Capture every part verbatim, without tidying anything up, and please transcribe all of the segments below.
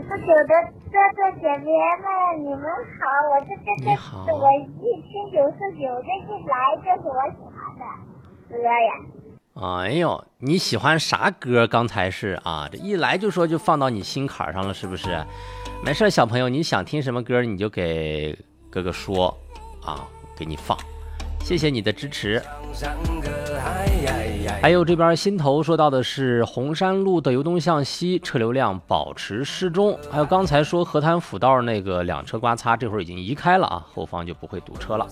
不久的哥哥姐姐们，你们好！我是这个， 你好。 我一听九四九这一来就是我喜欢的歌呀。 哎呦，你喜欢啥歌？刚才是啊，这一来就说就放到你心坎上了，是不是？没事，小朋友，你想听什么歌，你就给哥哥说啊，给你放。谢谢你的支持。还有这边心头说到的是红山路的由东向西车流量保持适中，还有刚才说河滩辅道那个两车刮擦，这会儿已经移开了啊，后方就不会堵车了。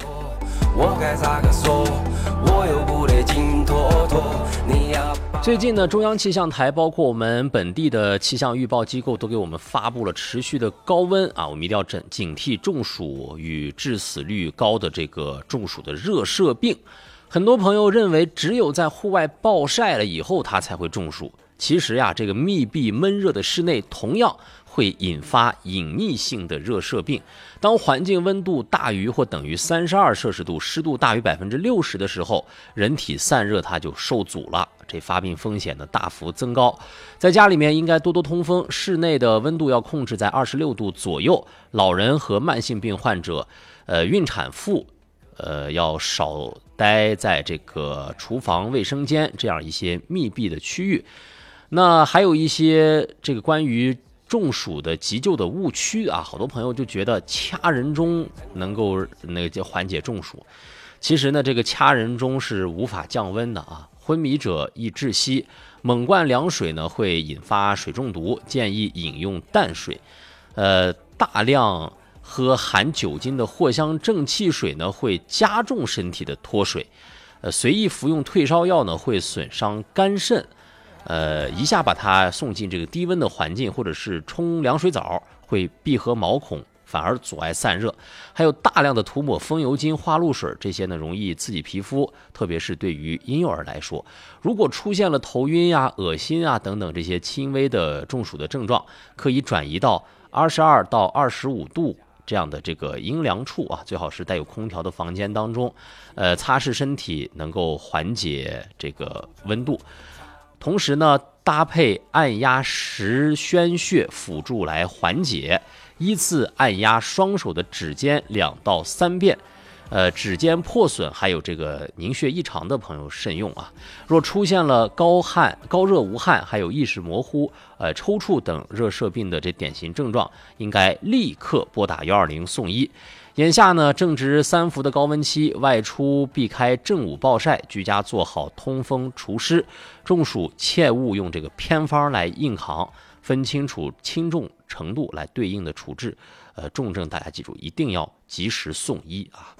最近呢，中央气象台包括我们本地的气象预报机构都给我们发布了持续的高温啊，我们一定要警警惕中暑与致死率高的这个中暑的热射病。很多朋友认为只有在户外暴晒了以后它才会中暑，其实呀，这个密闭闷热的室内同样会引发隐匿性的热射病。当环境温度大于或等于三十二摄氏度，湿度大于百分之六十的时候，人体散热它就受阻了，这发病风险呢大幅增高。在家里面应该多多通风，室内的温度要控制在二十六度左右。老人和慢性病患者，呃，孕产妇，呃，要少待在这个厨房、卫生间这样一些密闭的区域。那还有一些这个关于中暑的急救的误区啊，好多朋友就觉得掐人中能够那个缓解中暑，其实呢，这个掐人中是无法降温的啊，昏迷者易窒息，猛灌凉水呢会引发水中毒，建议饮用淡水。呃，大量喝含酒精的藿香正气水呢会加重身体的脱水。呃，随意服用退烧药呢会损伤肝肾。呃，一下把它送进这个低温的环境，或者是冲凉水澡，会闭合毛孔，反而阻碍散热。还有大量的涂抹风油精、花露水，这些呢容易刺激皮肤，特别是对于婴幼儿来说，如果出现了头晕呀、恶心啊等等这些轻微的中暑的症状，可以转移到二十二到二十五度这样的这个阴凉处啊，最好是带有空调的房间当中，呃，擦拭身体能够缓解这个温度。同时呢，搭配按压十宣穴辅助来缓解，依次按压双手的指尖两到三遍。呃，指尖破损还有这个凝血异常的朋友慎用啊。若出现了高汗、高热无汗，还有意识模糊、呃抽搐等热射病的这典型症状，应该立刻拨打一二零送医。眼下呢，正值三伏的高温期，外出避开正午暴晒，居家做好通风除湿。中暑切勿用这个偏方来硬扛，分清楚轻重程度来对应的处置。呃，重症大家记住，一定要及时送医啊。